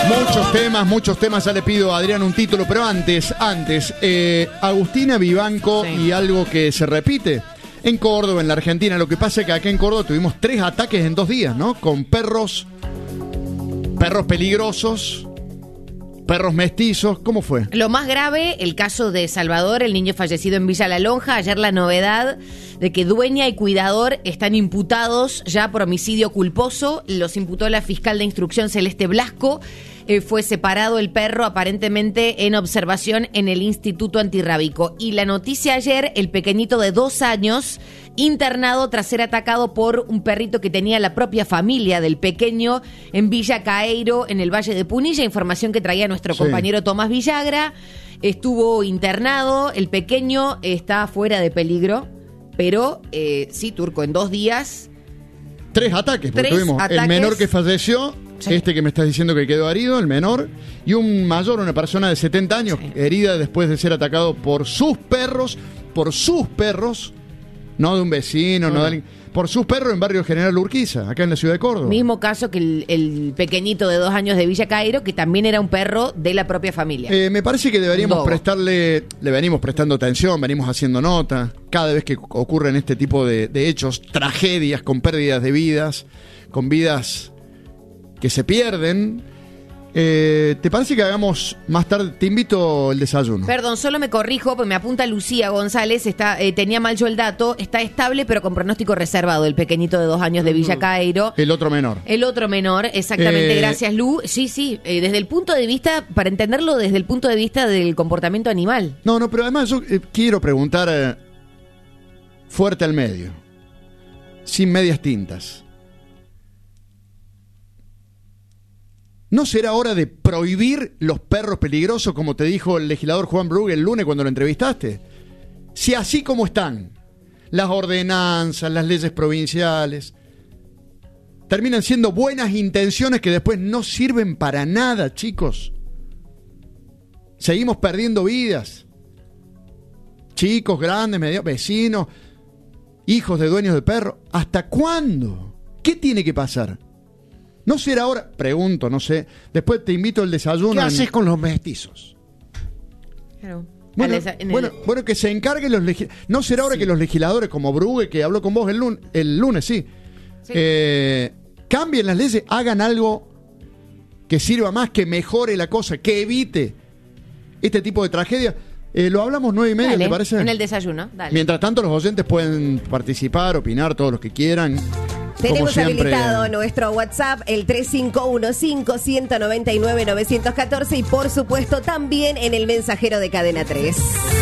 Muchos temas. Ya le pido a Adrián un título, pero antes, Agustina Vivanco y algo que se repite en Córdoba, en la Argentina. Lo que pasa es que acá en Córdoba tuvimos 3 ataques en 2 días, ¿no? Con perros peligrosos, perros mestizos. ¿Cómo fue? Lo más grave, el caso de Salvador, el niño fallecido en Villa La Lonja. Ayer la novedad de que dueña y cuidador están imputados ya por homicidio culposo. Los imputó la fiscal de instrucción Celeste Blasco. Fue separado el perro aparentemente en observación en el Instituto Antirrábico. Y la noticia ayer, el pequeñito de 2 años internado tras ser atacado por un perrito que tenía la propia familia del pequeño en Villa Caeiro, en el Valle de Punilla. Información que traía nuestro compañero Tomás Villagra. Estuvo internado, el pequeño está fuera de peligro, pero sí, Turco, en 2 días... 3 ataques, porque tuvimos el menor que falleció, este que me estás diciendo que quedó herido, el menor, y un mayor, una persona de 70 años, herida después de ser atacado por sus perros, no de un vecino, no de alguien, por sus perros en barrio General Urquiza, acá en la ciudad de Córdoba. Mismo caso que el pequeñito de 2 años de Villa Caeiro, que también era un perro de la propia familia. Me parece que deberíamos le venimos prestando atención, venimos haciendo nota, cada vez que ocurren este tipo de hechos, tragedias con pérdidas de vidas, con vidas que se pierden. ¿Te parece que hagamos más tarde? Te invito el desayuno. Perdón, solo me corrijo, porque me apunta Lucía González, tenía mal yo el dato, está estable pero con pronóstico reservado el pequeñito de 2 años de Villa Caeiro. El otro menor, exactamente, gracias Lu. Sí, desde el punto de vista, para entenderlo desde el punto de vista del comportamiento animal. No, pero además yo quiero preguntar fuerte al medio, sin medias tintas. ¿No será hora de prohibir los perros peligrosos, como te dijo el legislador Juan Brugge el lunes cuando lo entrevistaste? Si así como están las ordenanzas, las leyes provinciales, terminan siendo buenas intenciones que después no sirven para nada, chicos. Seguimos perdiendo vidas. Chicos, grandes, medios, vecinos, hijos de dueños de perros. ¿Hasta cuándo? ¿Qué tiene que pasar? ¿No será ahora? Pregunto, no sé. Después te invito al desayuno. ¿Qué haces con los mestizos? Claro. Bueno, que se encarguen los legisladores. ¿No será ahora que los legisladores, como Brugge, que habló con vos el lunes, cambien las leyes, hagan algo que sirva más, que mejore la cosa, que evite este tipo de tragedias? Lo hablamos 9:30, ¿te parece? En el desayuno, dale. Mientras tanto, los oyentes pueden participar, opinar, todos los que quieran. Tenemos habilitado nuestro WhatsApp, el 3515-199-914, y por supuesto también en el mensajero de Cadena 3.